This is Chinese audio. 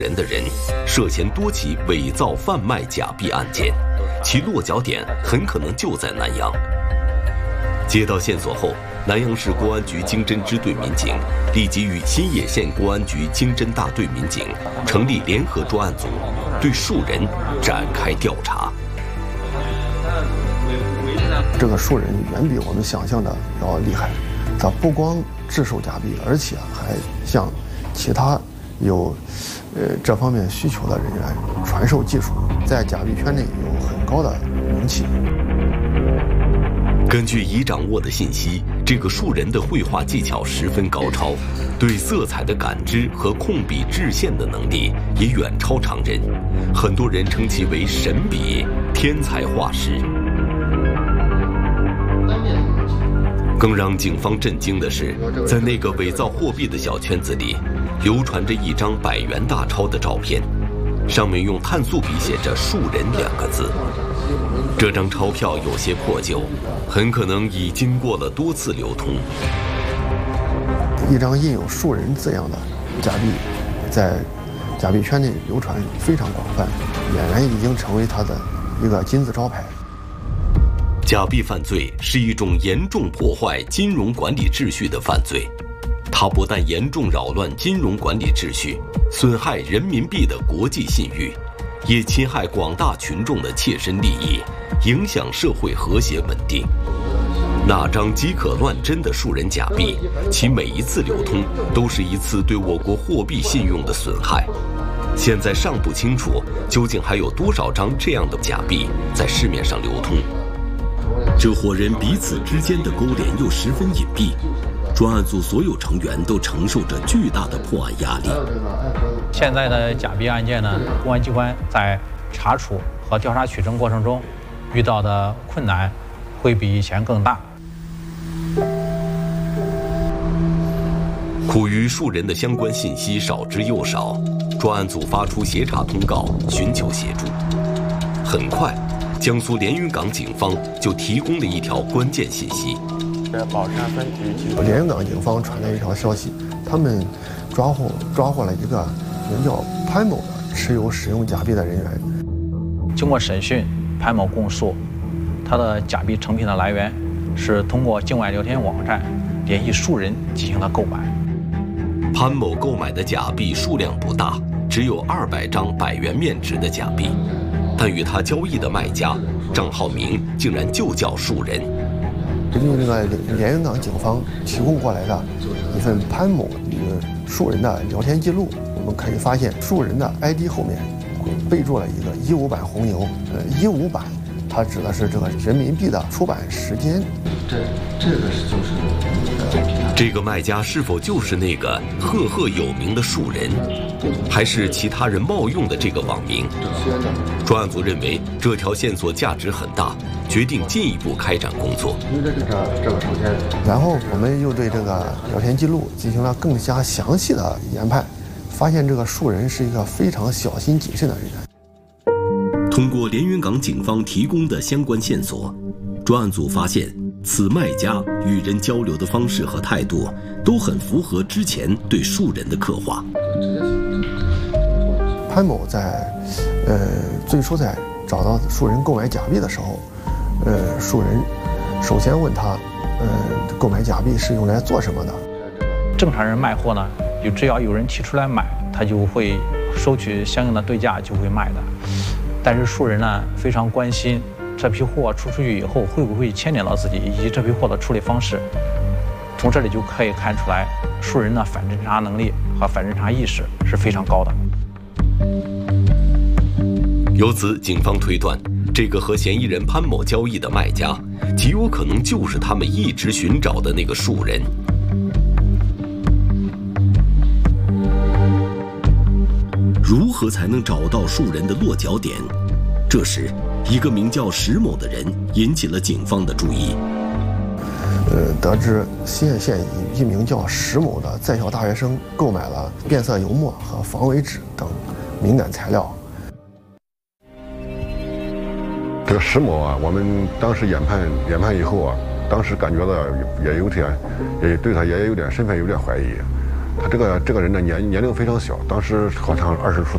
人的人涉嫌多起伪造贩卖假币案件，其落脚点很可能就在南阳。接到线索后，南阳市公安局经侦支队民警立即与新野县公安局经侦大队民警成立联合专案组，对数人展开调查。 这个数人远比我们想象的要厉害，他不光制售假币，而且还向其他有这方面需求的人员传授技术，在假币圈内有很高的名气。 根据已掌握的信息，这个数人的绘画技巧十分高超，对色彩的感知和控笔制线的能力也远超常人，很多人称其为神笔、天才画师。更让警方震惊的是，在那个伪造货币的小圈子里，流传着一张100元大钞的照片，上面用碳素笔写着"数人"2个字。这张钞票有些破旧，很可能已经过了多次流通。 一张印有"数人"字样的假币，在假币圈内流传非常广泛，俨然已经成为它的一个金字招牌。 假币犯罪是一种严重破坏金融管理秩序的犯罪，它不但严重扰乱金融管理秩序，损害人民币的国际信誉，也侵害广大群众的切身利益，影响社会和谐稳定。那张饥渴乱真的数人假币，其每一次流通都是一次对我国货币信用的损害。现在尚不清楚究竟还有多少张这样的假币在市面上流通。这伙人彼此之间的勾连又十分隐蔽，专案组所有成员都承受着巨大的破案压力。 现在的假币案件呢，公安机关在查处和调查取证过程中遇到的困难会比以前更大。 苦于数人的相关信息少之又少，专案组发出协查通告，寻求协助。很快，江苏连云港警方就提供了一条关键信息。 连云港警方传来一条消息，他们抓获了一个名叫潘某的持有使用假币的人员。 经过审讯，潘某供述，他的假币成品的来源是通过境外聊天网站联系数人进行了购买。 潘某购买的假币数量不大，只有200张100元面值的假币，但与他交易的卖家账号名竟然就叫数人。 根据这个连云港警方提供过来的一份潘某与数人的聊天记录，我们可以发现数人的 ID 后面备注了一个15版红牛，15版它指的是这个人民币的出版时间。 这个卖家是否就是那个赫赫有名的数人，还是其他人冒用的这个网名？专案组认为这条线索价值很大，决定进一步开展工作。 然后我们又对这个聊天记录进行了更加详细的研判，发现这个数人是一个非常小心谨慎的人员。 通过连云港警方提供的相关线索，专案组发现此卖家与人交流的方式和态度都很符合之前对数人的刻画。 潘某最初在找到数人购买假币的时候，数人首先问他，购买假币是用来做什么的？ 正常人卖货呢，只要有人提出来买，他就会收取相应的对价，就会卖的。但是数人呢，非常关心这批货出去以后会不会牵连到自己，以及这批货的处理方式。从这里就可以看出来，数人的反侦查能力和反侦查意识是非常高的。 由此，警方推断，这个和嫌疑人潘某交易的卖家，极有可能就是他们一直寻找的那个数人。如何才能找到数人的落脚点？这时，一个名叫石某的人引起了警方的注意。 得知新野县一名叫石某的在校大学生购买了变色油墨和防伪纸等敏感材料。 这个石某啊，我们当时研判以后啊，当时感觉到也对他也有点身份有点怀疑。他这个人呢年龄非常小，当时好像20出头。